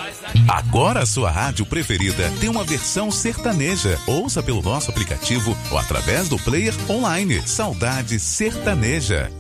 Agora a sua rádio preferida tem uma versão sertaneja. Ouça pelo nosso aplicativo ou através do player online. Saudade Sertaneja.